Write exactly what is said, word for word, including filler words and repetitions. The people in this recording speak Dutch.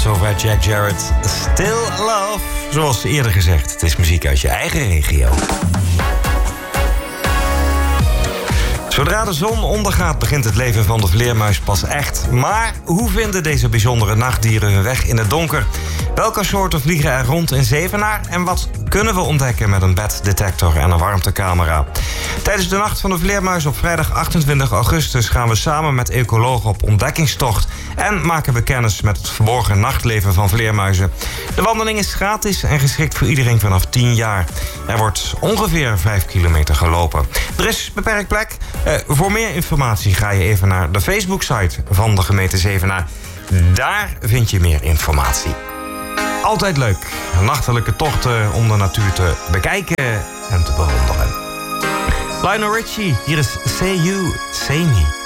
zover Jack Jarrett. Still Love. Zoals eerder gezegd, het is muziek uit je eigen regio. Zodra de zon ondergaat, begint het leven van de vleermuis pas echt. Maar hoe vinden deze bijzondere nachtdieren hun weg in het donker? Welke soorten vliegen er rond in Zevenaar? En wat kunnen we ontdekken met een beddetector en een warmtecamera? Tijdens de Nacht van de Vleermuis op vrijdag achtentwintig augustus... gaan we samen met ecologen op ontdekkingstocht... en maken we kennis met het verborgen nachtleven van vleermuizen. De wandeling is gratis en geschikt voor iedereen vanaf tien jaar. Er wordt ongeveer vijf kilometer gelopen. Er is beperkt plek. Uh, voor meer informatie ga je even naar de Facebook-site van de gemeente Zevenaar. Daar vind je meer informatie. Altijd leuk. Nachtelijke tochten om de natuur te bekijken en te bewonderen. Lionel Richie, hier is Say You, Say Me.